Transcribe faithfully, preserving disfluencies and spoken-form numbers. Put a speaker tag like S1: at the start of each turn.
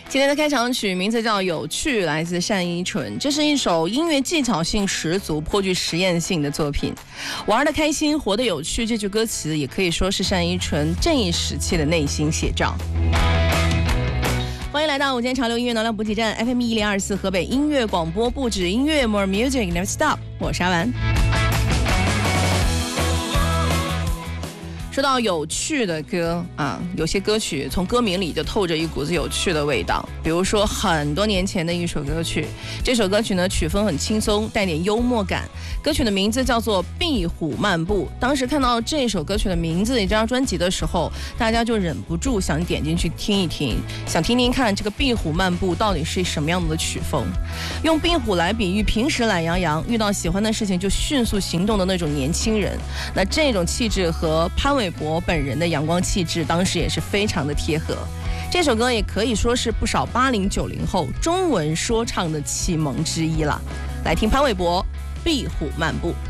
S1: 今天的开场曲名字叫《有趣》，来自单依纯。这是一首音乐技巧性十足、颇具实验性的作品。玩得开心，活得有趣，这句歌词也可以说是单依纯这一时期的内心写照。欢迎来到午间潮流音乐能量补给站 F M 一零二四河北音乐广播，不止音乐 ，More Music Never Stop。我是阿丸。说到有趣的歌啊，有些歌曲从歌名里就透着一股子有趣的味道。比如说很多年前的一首歌曲，这首歌曲呢曲风很轻松，带点幽默感。歌曲的名字叫做《壁虎漫步》。当时看到这首歌曲的名字、这张专辑的时候，大家就忍不住想点进去听一听，想听听看这个《壁虎漫步》到底是什么样的曲风。用壁虎来比喻平时懒洋洋，遇到喜欢的事情就迅速行动的那种年轻人。那这种气质和潘玮柏本人的阳光气质当时也是非常的贴合。这首歌也可以说是不少八零九零后中文说唱的启蒙之一了。来听潘玮柏《壁虎漫步》。